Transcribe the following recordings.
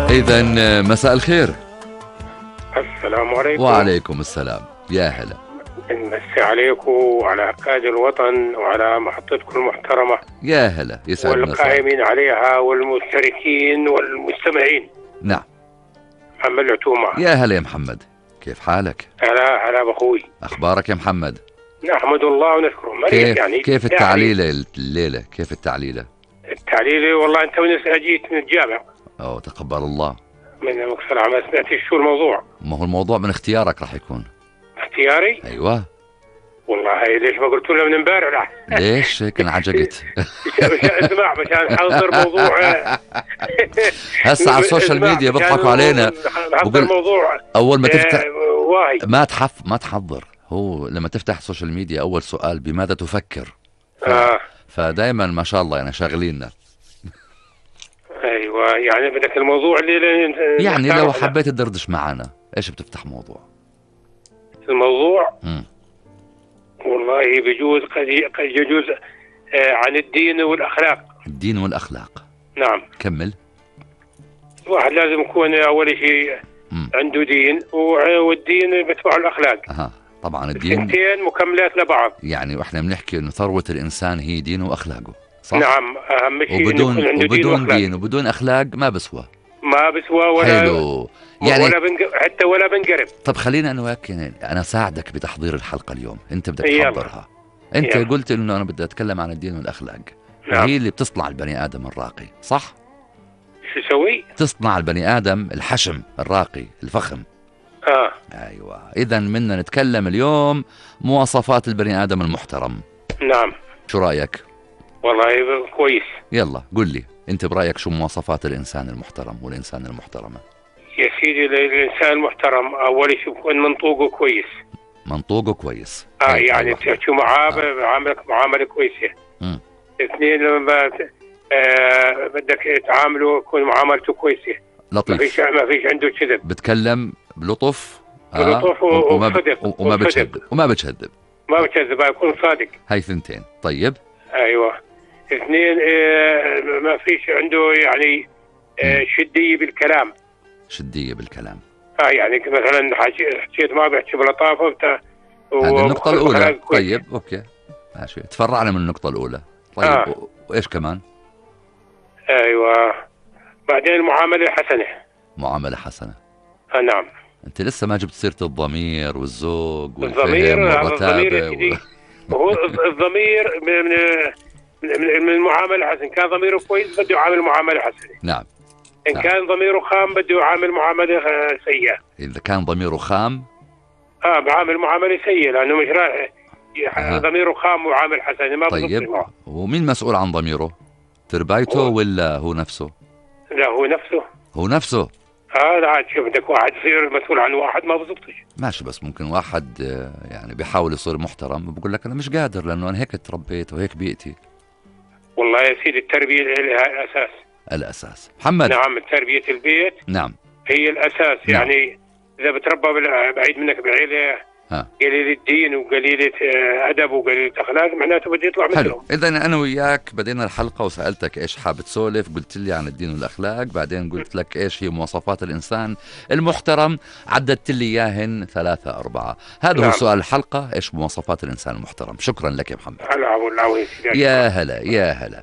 إذا مساء الخير. السلام عليكم. وعليكم السلام، يا هلا. نمسي عليكم وعلى أكاد الوطن وعلى محطتكم المحترمة، يا هلا، يسعد مساء. والقائمين عليها والمشتركين والمستمعين. نعم. محمد العتومة. يا هلا يا محمد، كيف حالك؟ هلا بأخوي. أخبارك يا محمد؟ نحمد الله ونشكره. كيف التعليلة الليلة؟ كيف التعليلة؟ التعليلة والله أنت من جيت من الجامع. أو تقبل الله. من مكسر ما سمعتش شو الموضوع؟ ما هو الموضوع من اختيارك راح يكون. اختياري؟ أيوة. والله ليش ما قلت له من امبارح؟ ليش هيك انعجقت؟ اسمع مشان نحضر موضوع. هسه على السوشيال ميديا بيضحكوا علينا. بقول الموضوع اول ما تفتح واهي. ما تحضر. هو لما تفتح السوشيال ميديا اول سؤال بماذا تفكر؟ فدايما ما شاء الله يعني شاغليننا. ايوه يعني بدك الموضوع اللي يعني لو حبيت تدردش معنا ايش بتفتح موضوع؟ الموضوع والله بيجوز قد يجوز عن الدين والأخلاق. الدين والأخلاق. نعم. كمل. الواحد لازم يكون أول شيء عنده دين، والدين بتبعه الأخلاق. طبعا الدين اثنين مكملات لبعض. يعني واحنا بنحكي انه ثروة الإنسان هي دينه وأخلاقه، صح؟ نعم، أهم شيء وبدون دين وبدون أخلاق ما بسوى. ولا حلو. يعني حتى ولا بنقرب. طب خلينا أنا وياك أنا ساعدك بتحضير الحلقة اليوم. أنت بدك تحضرها. أنت قلت إنه أنا بدي أتكلم عن الدين والأخلاق. نعم. هي اللي بتصنع البني آدم الراقي، صح؟ شو يسوي؟ تصنع البني آدم الحشم الراقي الفخم. أيوة. إذا بدنا نتكلم اليوم مواصفات البني آدم المحترم. نعم. شو رأيك؟ والله كويس. يلا قل لي أنت برأيك شو مواصفات الإنسان المحترم والإنسان المحترمة؟ يا سيدي الإنسان المحترم أول شيء يكون منطوقه كويس. منطوقه كويس. يعني تحكي معاه بعاملك معاملة كويسة. اثنين لما بدك تعامله يكون معاملته كويسة. لطيف. ما فيش عنده كذب. بتكلم بلطف. وصدق وما بتشذب. ما بتشذب يكون صادق. هاي ثنتين. طيب. ايوه. اثنين ما فيش عنده يعني شدية بالكلام. شدية بالكلام. يعني مثلا حكيت ما بيحكي بلطافة هذه النقطة الأولى. طيب أوكي ماشي، تفرعنا من النقطة الأولى. طيب وإيش كمان؟ أيوة. بعدين المعاملة حسنة. معاملة حسنة. نعم. أنت لسه ما جبت سيرة الضمير والذوق والفهم والرتابة. هو الضمير من المعاملة حسنة. كان ضميره كويس بده يعامل معاملة حسنة. نعم. إن كان ضميره خام بده يعامل معاملة سيئة. إذا كان ضميره خام بعامل معاملة سيئة لأنه مش رايح ضميره خام وعامل حسنة ما طيب. ومين مسؤول عن ضميره؟ تربايته ولا هو نفسه؟ لا هو نفسه. هذا عاد شوف بدك واحد يصير مسؤول عن واحد ما بزبطش. ماشي، بس ممكن واحد يعني بيحاول يصير محترم بقول لك أنا مش قادر لأنه أنا هيك تربيت وهيك بيئتي. والله يا سيدي التربية لها الأساس. محمد. نعم. تربية البيت. نعم. هي الأساس. نعم. يعني إذا بتربى بعيد منك بعيلة قليل الدين وقليلة أدب وقليلة أخلاق معناته بده يطلع مثلهم. إذا أنا وياك بدينا الحلقة وسألتك إيش حابب تسولف، قلت لي عن الدين والأخلاق، بعدين قلت لك إيش هي مواصفات الإنسان المحترم، عددت لي إياهن 3 4. هذا هو سؤال الحلقة، إيش مواصفات الإنسان المحترم. شكرا لك يا محمد. يا هلا يا هلا.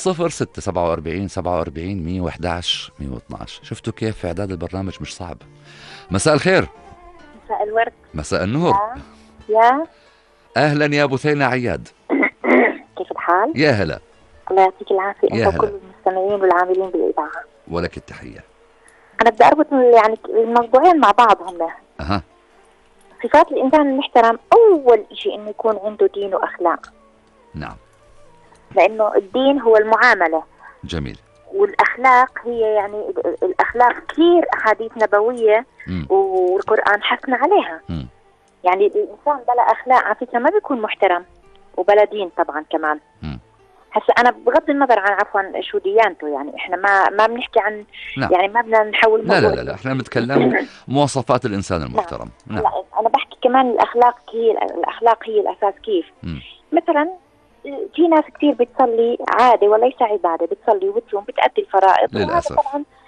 0647 47 111 112. شفتوا كيف إعداد البرنامج مش صعب. مساء الخير. مساء الورد. مساء النور. يا أهلا يا بثينة عياد. كيف الحال؟ يا هلا. الله يعطيك العافية أنت وكل المستمعين والعاملين بالإذاعة. ولك التحية. أنا بدي أربط يعني الموضوعين مع بعض هم. صفات الإنسان المحترم أول شيء إنه يكون عنده دين وأخلاق. نعم. لأنه الدين هو المعاملة. جميل. والأخلاق هي يعني الأخلاق كثير أحاديث نبوية والقرآن حثنا عليها. يعني الإنسان بلا أخلاق على فكرة ما بيكون محترم وبلا دين طبعا كمان. هسا أنا بغض النظر عن عفوا شو ديانته، يعني إحنا ما بنحكي عن يعني ما بدنا نحول لا إحنا بنتكلم مواصفات الإنسان المحترم. نعم. لا أنا بحكي كمان الأخلاق هي الأساس. كيف؟ مثلا في ناس كتير بتصلي عادة وليس عبادة، بتصلي وبتصوم بتأدي الفرائض للأسف. طبعا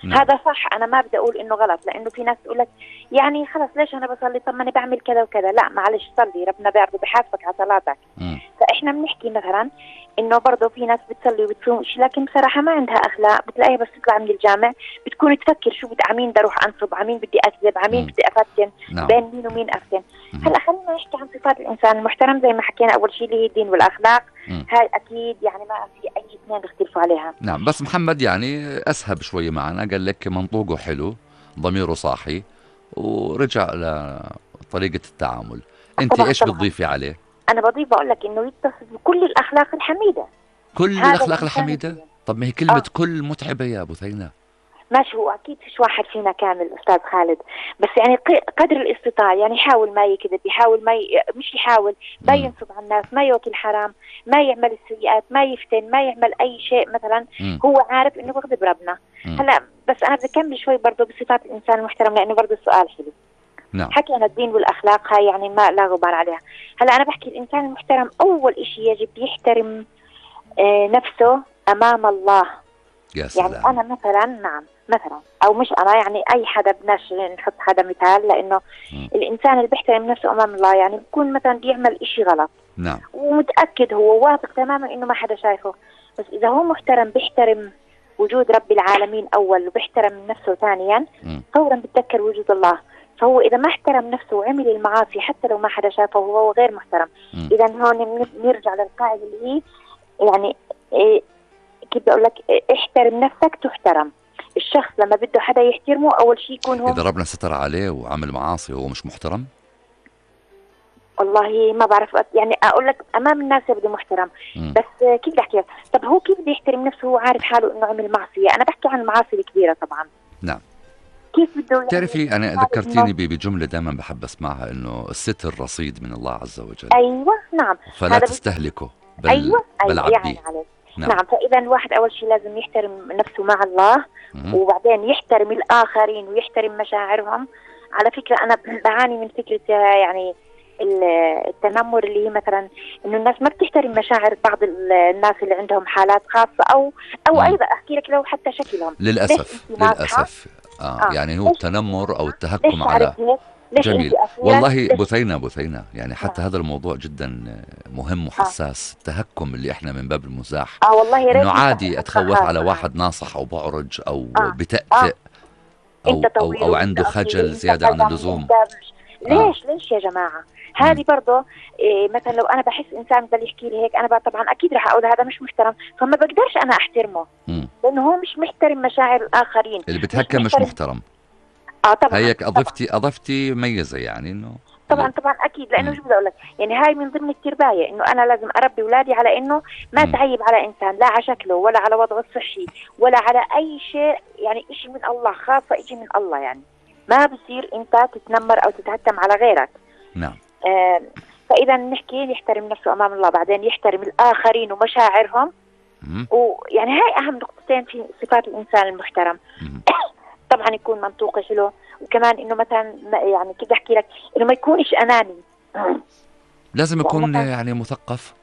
هذا صح، أنا ما بدي أقول إنه غلط، لأنه في ناس تقول لك يعني خلص ليش أنا بصلي، طب ما أنا بعمل كذا وكذا. لا معلش، صلي، ربنا برضه بحاسبك على صلاتك. فإحنا بنحكي مثلا إنه برضه في ناس بتصلي وبتصوم لكن بصراحة ما عندها أخلاق، بتلاقيها بس تطلع من الجامع بتكون تفكر شو بدي عمين بدي أروح أنصب، عمين بدي أكذب، عمين بدي أفتن، بين مين ومين أفتن. هلا خلينا نحكي عن صفات الإنسان المحترم زي ما حكينا أول شيء اللي هي الدين والأخلاق. هاي أكيد يعني ما في أي اثنين بيختلفوا عليها. نعم، بس محمد يعني أسهب شوي معنا، قال لك منطوقه حلو، ضميره صاحي، ورجع لطريقة التعامل. أنت إيش بتضيفي عليه؟ أنا بضيف بقول لك إنه يتصف بكل الأخلاق الحميدة. كل الأخلاق الحميدة؟ طب ما هي كلمة كل متعبة يا بثينة. ماشي، هو أكيد فيش واحد فينا كامل أستاذ خالد، بس يعني قدر الاستطاعة يعني يحاول ما يكذب، يحاول مش يحاول ما ينصب على الناس، ما يوكل حرام، ما يعمل السيئات، ما يفتن، ما يعمل أي شيء مثلا هو عارف إنه بغضب ربنا. هلا بس أنا بدي أكمل شوي برضه بصفات الإنسان المحترم لأنه برضه السؤال حلو. نعم. حكينا الدين والأخلاق هاي يعني ما لا غبار عليها. هلا أنا بحكي الإنسان المحترم أول إشي يجب يحترم نفسه أمام الله. يا سلام. يعني أنا مثلا أو مش أنا، يعني أي حدا بدناش نحط حدا مثال، لأنه الإنسان اللي بيحترم نفسه أمام الله يعني بيكون مثلا بيعمل إشي غلط. نعم. ومتأكد هو واثق تماما إنه ما حدا شايفه، بس إذا هو محترم بيحترم وجود رب العالمين أول وبيحترم نفسه ثانيا، فورا بتذكر وجود الله. فهو إذا ما احترم نفسه وعمل المعاصي حتى لو ما حدا شافه هو غير محترم. إذا هون نرجع للقاعدة اللي هي يعني كيف بدي أقول لك، احترم نفسك تحترم. الشخص لما بده حدا يحترمه أول شيء يكون هو. إذا ربنا ستر عليه وعمل معاصي وهو مش محترم؟ والله ما بعرف، يعني أقول لك أمام الناس بده محترم، بس كيف بدي أحكي لك؟ طب هو كيف بده يحترم نفسه وهو عارف حاله إنه عمل معصية؟ أنا بحكي عن المعاصي الكبيرة طبعا. نعم. كيف بده يعني؟ تعرفي أنا ذكرتيني بجملة دائما بحب أسمعها، إنه الستر رصيد من الله عز وجل. أيوة نعم. فلا تستهلكه بل أيوة عبيه. يعني نعم. فإذا الواحد أول شيء لازم يحترم نفسه مع الله، وبعدين يحترم الآخرين ويحترم مشاعرهم. على فكرة أنا بعاني من فكرة يعني التنمر، اللي هي مثلا إنه الناس ما بتحترم مشاعر بعض الناس اللي عندهم حالات خاصة أو أيضا أحكي لك لو حتى شكلهم. للأسف يعني هو التنمر أو التهكم على جميل. والله بثينة يعني حتى هذا الموضوع جدا مهم وحساس. التهكم اللي احنا من باب المزاح، والله انه عادي اتخوف على واحد ناصح او بعرج او بتأتئ او عنده خجل زيادة عن اللزوم. ليش يا جماعة؟ هذه برضه مثلا لو انا بحس انسان بدل يحكي لي هيك، انا طبعا اكيد رح اقول هذا مش محترم، فما بقدرش انا احترمه لانه هو مش محترم مشاعر الاخرين. اللي بتهكم مش محترم. طبعا هيك اضفتي ميزه يعني انه طبعا اكيد، لانه شو بدي اقول لك، يعني هاي من ضمن التربايه، انه انا لازم اربي اولادي على انه ما تعيب على انسان، لا على شكله ولا على وضعه الصحي ولا على اي شيء، يعني شيء من الله، خاصه شيء من الله. يعني ما بصير انت تتنمر او تتهكم على غيرك. نعم. فاذا نحكي يحترم نفسه امام الله، بعدين يحترم الاخرين ومشاعرهم. ويعني هاي اهم نقطتين في صفات الانسان المحترم. طبعا يكون منطوقه حلو، وكمان انه مثلا يعني كيف احكي لك، انه ما يكونش اناني. لازم يكون يعني مثقف.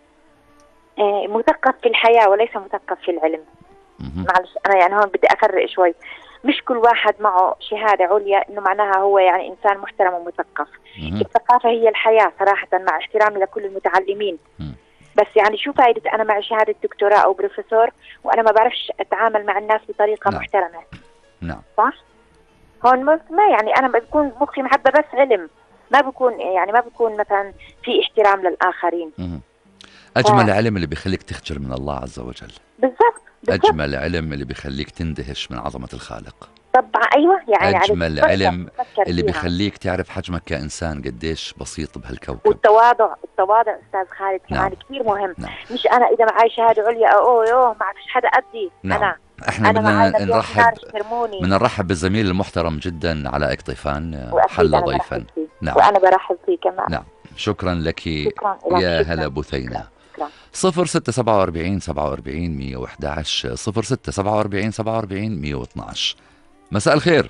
مثقف في الحياه وليس مثقف في العلم. معلش انا يعني هون بدي افرق شوي. مش كل واحد معه شهاده عليا انه معناها هو يعني انسان محترم ومثقف. الثقافه هي الحياه صراحه، مع احترامي لكل المتعلمين. بس يعني شو فائده انا معي شهاده دكتوراه او بروفيسور وانا ما بعرفش اتعامل مع الناس بطريقه محترمه؟ نعم. صح؟ هون ما يعني أنا بكون مخي محبة بس علم، ما بكون مثلا في احترام للآخرين. أجمل علم اللي بيخليك تخجل من الله عز وجل. بالضبط. أجمل علم اللي بيخليك تندهش من عظمة الخالق. طبعا أيوة يعني أجمل علم اللي بيخليك تعرف حجمك كإنسان قديش بسيط بهالكوكب. والتواضع أستاذ خالد كمان كثير مهم. مش أنا إذا معي شهادة عليا ما فيش حدا قدي. احنا بدنا نرحب بالزميل المحترم جدا علاء قطيفان، حل ضيفا. نعم. وانا برحب فيه كمان. نعم، شكرا لك. يا هلا بثينة. 0647 47 111 0647 47 112. مساء الخير.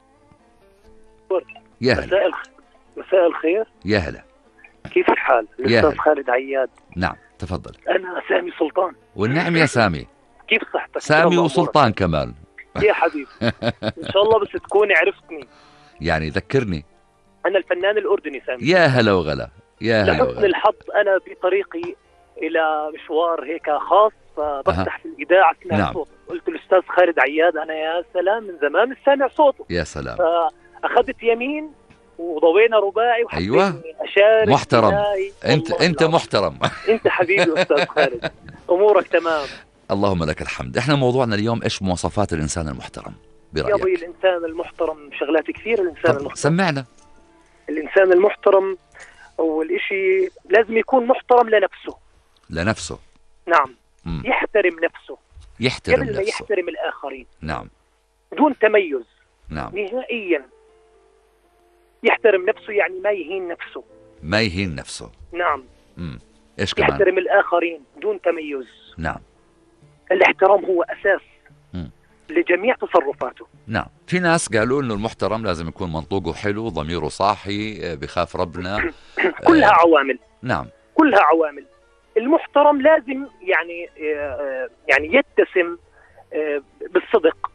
يا هلا. مساء الخير. يا هلا. كيف الحال؟ الأستاذ خالد عياد. نعم تفضل. أنا سامي سلطان. والنعم يا سامي. كيف صحتك؟ سامي وسلطان كمان. يا حبيبي ان شاء الله، بس تكوني عرفتني. يعني ذكرني. انا الفنان الاردني سامي. يا هلا وغلا، يا هلا وغلا. لحسن الحظ انا بطريقي الى مشوار هيك خاص، فبفتح في الاذاعه اسمع نعم. صوته، قلت الاستاذ خالد عياد، انا يا سلام من زمان مش سامع صوته. يا سلام. فاخذت يمين وضوينا رباعي وحبيت أيوة. اشارك. محترم. انت محترم. انت حبيبي استاذ خالد، امورك تمام. اللهم لك الحمد. احنا موضوعنا اليوم ايش مواصفات الانسان المحترم برايك؟ يا ابوي الانسان المحترم شغلات كثير. الانسان المحترم سمعنا. الانسان المحترم اول اشي لازم يكون محترم لنفسه. نعم. يحترم نفسه قبل ما يحترم الاخرين. نعم. دون تميز. نعم. نهائيا. يحترم نفسه يعني ما يهين نفسه. نعم. ايش كمان؟ يحترم الاخرين دون تميز. نعم. الاحترام هو اساس لجميع تصرفاته. نعم. في ناس قالوا انه المحترم لازم يكون منطوقه حلو، ضميره صاحي، بخاف ربنا. كلها عوامل. نعم. كلها عوامل. المحترم لازم يعني يتسم بالصدق.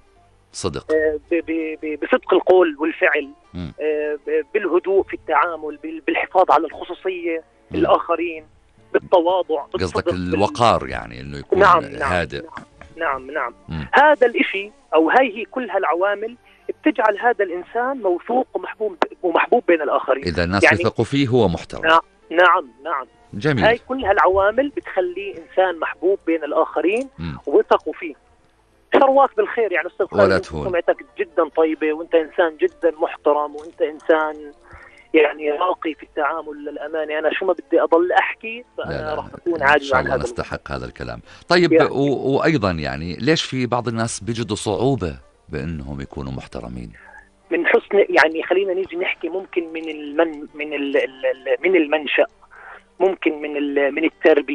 بصدق القول والفعل. بالهدوء في التعامل، بالحفاظ على الخصوصية الآخرين، بالتواضع. قصدك الوقار يعني انه يكون هادئ. نعم. هذا الاشي او هي كل هالعوامل بتجعل هذا الانسان موثوق ومحبوب بين الاخرين. اذا الناس يثقوا فيه هو محترم. نعم. جميل. هاي كل هالعوامل بتخليه انسان محبوب بين الاخرين ويثقوا فيه. شرواك بالخير يعني استاذ خالد، سمعتك جدا طيبة، وانت انسان جدا محترم، وانت انسان يعني راقي في التعامل. للأمانة أنا شو ما بدي أضل أحكي فأنا راح أكون عاجز عن هذا. نستحق هذا الكلام. طيب يعني. وأيضا يعني ليش في بعض الناس بيجدوا صعوبة بأنهم يكونوا محترمين؟ من حسن يعني خلينا نيجي نحكي ممكن من المنشأ، ممكن من التربية.